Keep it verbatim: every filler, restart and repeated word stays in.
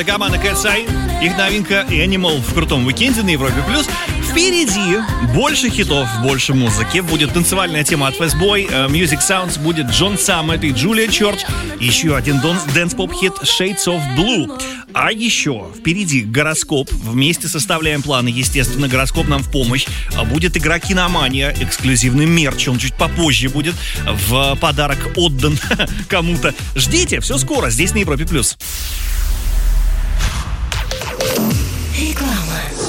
Это команда Cat's Eye. Их новинка Animal в крутом уикенде на Европе плюс. Впереди больше хитов, больше музыки. Будет танцевальная тема от Fastboy, Music Sounds, будет Джон Саммет и Джулия Чорч. Еще один дэнс-поп-хит Shades of Blue. А еще впереди гороскоп. Вместе составляем планы. Естественно, гороскоп нам в помощь. Будет игра «Киномания», эксклюзивный мерч. Он чуть попозже будет в подарок отдан кому-то. Ждите, все скоро, здесь на Европе плюс.